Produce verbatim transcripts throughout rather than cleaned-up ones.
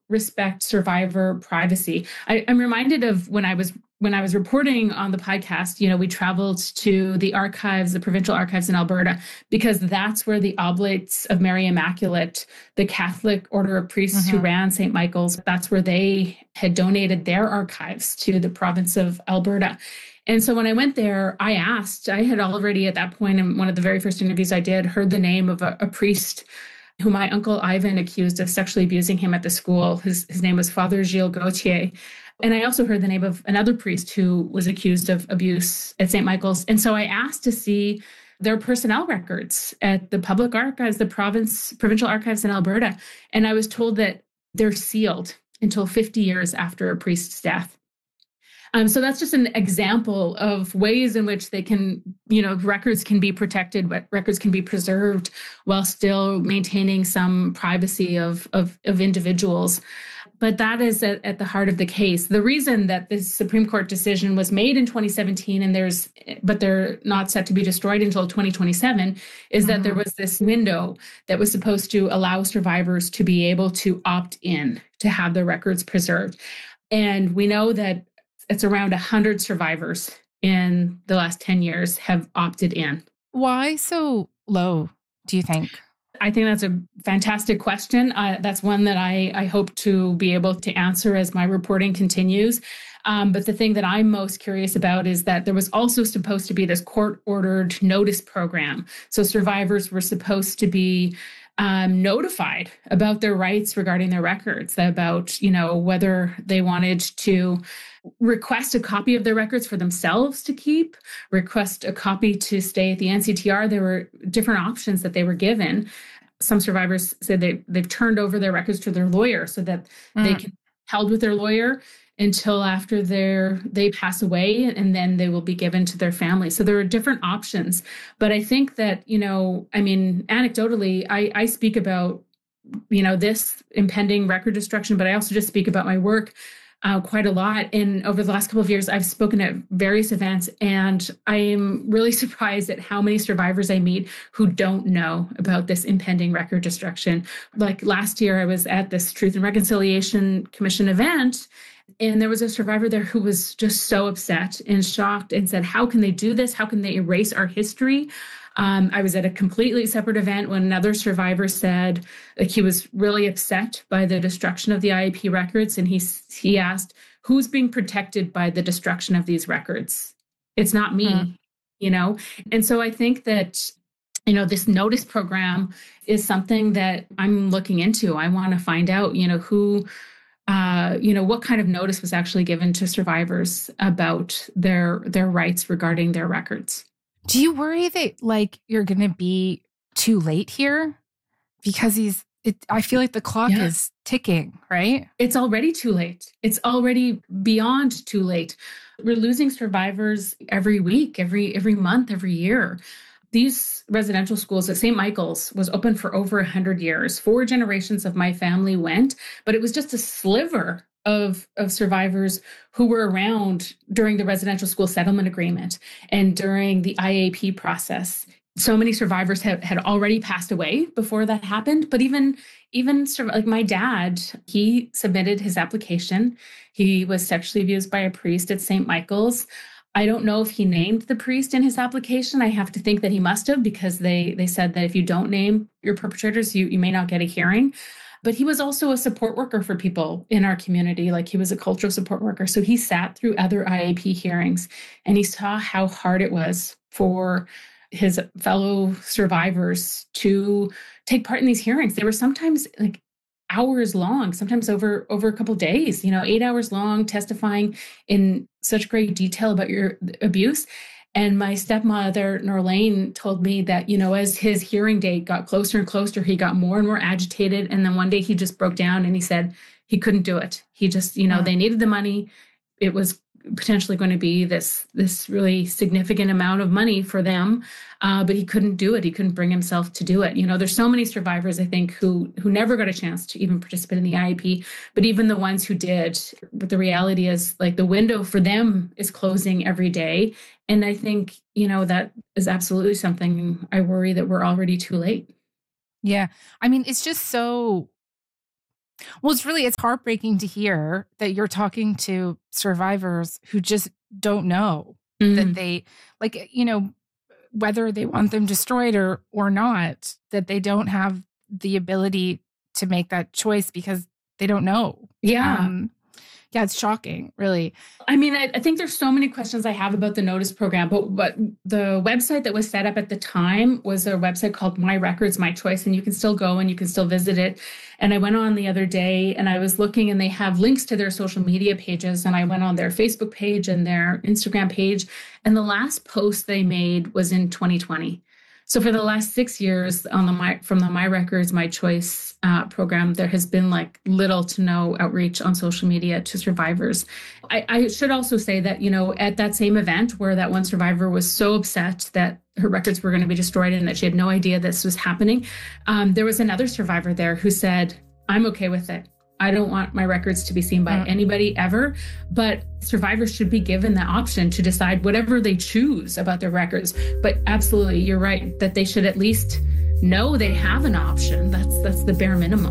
respect survivor privacy. I, I'm reminded of when I was when I was reporting on the podcast, you know, we traveled to the archives, the provincial archives in Alberta, because that's where the Oblates of Mary Immaculate, the Catholic Order of Priests who Mm-hmm. ran Saint Michael's, that's where they had donated their archives to the province of Alberta. And so when I went there, I asked, I had already at that point in one of the very first interviews I did, heard the name of a, a priest who my uncle Ivan accused of sexually abusing him at the school. His, his name was Father Gilles Gauthier. And I also heard the name of another priest who was accused of abuse at Saint Michael's. And so I asked to see their personnel records at the public archives, the province, provincial archives in Alberta. And I was told that they're sealed until fifty years after a priest's death. Um, so that's just an example of ways in which they can, you know, records can be protected, but records can be preserved while still maintaining some privacy of, of, of individuals. But that is at, at the heart of the case. The reason that this Supreme Court decision was made in twenty seventeen, and there's, but they're not set to be destroyed until twenty twenty-seven, is mm-hmm. that there was this window that was supposed to allow survivors to be able to opt in to have their records preserved. And we know that it's around one hundred survivors in the last ten years have opted in. Why so low, do you think? I think that's a fantastic question. Uh, that's one that I, I hope to be able to answer as my reporting continues. Um, but the thing that I'm most curious about is that there was also supposed to be this court-ordered notice program. So survivors were supposed to be um, notified about their rights regarding their records, about, you know, whether they wanted to request a copy of their records for themselves to keep, request a copy to stay at the N C T R. There were different options that they were given. Some survivors said they, they've turned over their records to their lawyer so that mm. they can be held with their lawyer until after their they pass away, and then they will be given to their family. So there are different options. But I think that, you know, I mean, anecdotally, I, I speak about, you know, this impending record destruction, but I also just speak about my work Uh, quite a lot. And over the last couple of years, I've spoken at various events, and I am really surprised at how many survivors I meet who don't know about this impending record destruction. Like last year, I was at this Truth and Reconciliation Commission event, and there was a survivor there who was just so upset and shocked and said, how can they do this? How can they erase our history? Um, I was at a completely separate event when another survivor said like he was really upset by the destruction of the I A P records. And he, he asked, who's being protected by the destruction of these records? It's not me, mm. you know? And so I think that, you know, this notice program is something that I'm looking into. I want to find out, you know, who, uh, you know, what kind of notice was actually given to survivors about their, their rights regarding their records. Do you worry that like you're going to be too late here? Because he's, it, I feel like the clock yeah. is ticking, right? It's already too late. It's already beyond too late. We're losing survivors every week, every every month, every year. These residential schools at Saint Michael's was open for over one hundred years. Four generations of my family went, but it was just a sliver of, of survivors who were around during the residential school settlement agreement and during the I A P process. So many survivors have, had already passed away before that happened. But even, even like my dad, he submitted his application. He was sexually abused by a priest at Saint Michael's. I don't know if he named the priest in his application. I have to think that he must have, because they, they said that if you don't name your perpetrators, you, you may not get a hearing. But he was also a support worker for people in our community. Like he was a cultural support worker. So he sat through other I A P hearings and he saw how hard it was for his fellow survivors to take part in these hearings. They were sometimes like hours long, sometimes over, over a couple of days, you know, eight hours long, testifying in such great detail about your abuse. And my stepmother, Norlane, told me that, you know, as his hearing date got closer and closer, he got more and more agitated. And then one day he just broke down and he said he couldn't do it. He just, you know, yeah. they needed the money. It was potentially going to be this this really significant amount of money for them, uh, but he couldn't do it. He couldn't bring himself to do it. You know, there's so many survivors, I think, who who never got a chance to even participate in the I A P, but even the ones who did, but the reality is like the window for them is closing every day. And I think, you know, that is absolutely something I worry that we're already too late. Yeah. I mean, it's just so Well, it's really, it's heartbreaking to hear that you're talking to survivors who just don't know mm. that they, like, you know, whether they want them destroyed or or not, that they don't have the ability to make that choice because they don't know. Yeah. Um, yeah, it's shocking, really. I mean, I, I think there's so many questions I have about the Notice program, but, but the website that was set up at the time was a website called My Records, My Choice, and you can still go and you can still visit it. And I went on the other day and I was looking and they have links to their social media pages. And I went on their Facebook page and their Instagram page. And the last post they made was in twenty twenty. So for the last six years on the my, from the My Records, My Choice uh, program, there has been like little to no outreach on social media to survivors. I, I should also say that, you know, at that same event where that one survivor was so upset that her records were going to be destroyed and that she had no idea this was happening, um, there was another survivor there who said, I'm okay with it. I don't want my records to be seen by mm. anybody ever, but survivors should be given the option to decide whatever they choose about their records. But absolutely, you're right, that they should at least know they have an option. That's that's the bare minimum.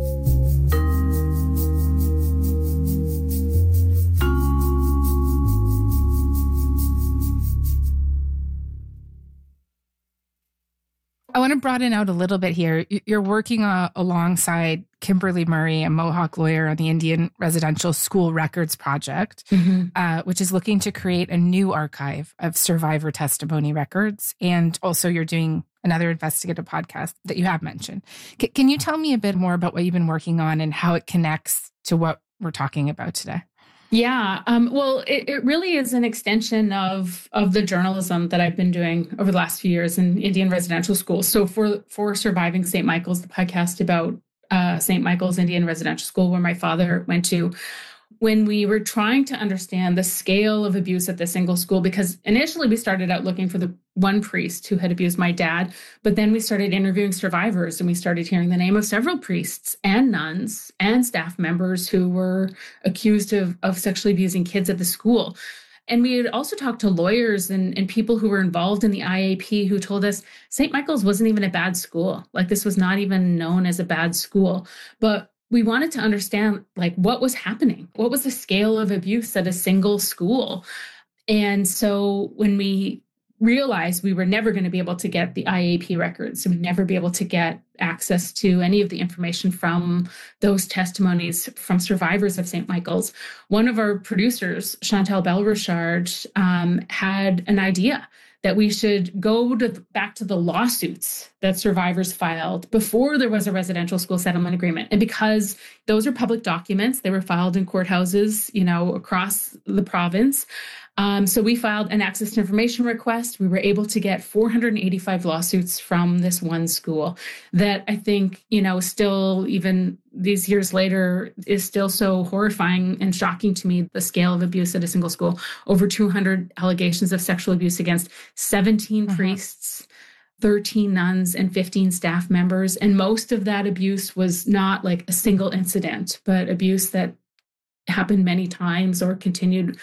I want to broaden out a little bit here. You're working uh, alongside Kimberly Murray, a Mohawk lawyer, on the Indian Residential School Records Project, mm-hmm. uh, which is looking to create a new archive of survivor testimony records. And also you're doing another investigative podcast that you have mentioned. C- can you tell me a bit more about what you've been working on and how it connects to what we're talking about today? Yeah, um, well, it, it really is an extension of of the journalism that I've been doing over the last few years in Indian residential schools. So for for Surviving Saint Michael's, the podcast about uh, Saint Michael's Indian Residential School, where my father went to, when we were trying to understand the scale of abuse at the single school, because initially we started out looking for the one priest who had abused my dad, but then we started interviewing survivors and we started hearing the name of several priests and nuns and staff members who were accused of, of sexually abusing kids at the school. And we had also talked to lawyers and, and people who were involved in the I A P who told us Saint Michael's wasn't even a bad school. Like, this was not even known as a bad school. But we wanted to understand, like, what was happening? What was the scale of abuse at a single school? And so when we realized we were never going to be able to get the I A P records, and we'd never be able to get access to any of the information from those testimonies from survivors of Saint Michael's, one of our producers, Chantal Bell-Richard, um, had an idea that we should go to the, back to the lawsuits that survivors filed before there was a residential school settlement agreement. And because those are public documents, they were filed in courthouses, you know, across the province. Um, so we filed an access to information request. We were able to get four hundred eighty-five lawsuits from this one school that I think, you know, still even these years later is still so horrifying and shocking to me, the scale of abuse at a single school. Over two hundred allegations of sexual abuse against seventeen uh-huh. priests, thirteen nuns, and fifteen staff members. And most of that abuse was not like a single incident, but abuse that happened many times or continued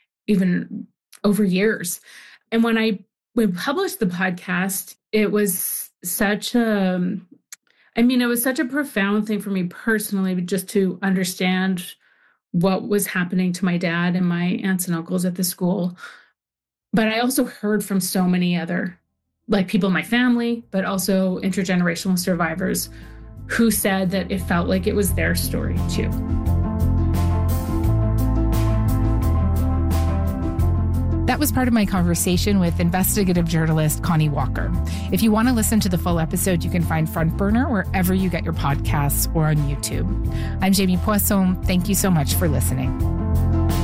even over years. And when I when we published the podcast, it was such a, I mean, it was such a profound thing for me personally, just to understand what was happening to my dad and my aunts and uncles at the school. But I also heard from so many other, like, people in my family, but also intergenerational survivors who said that it felt like it was their story too. That was part of my conversation with investigative journalist Connie Walker. If you want to listen to the full episode, you can find Front Burner wherever you get your podcasts or on YouTube. I'm Jamie Poisson. Thank you so much for listening.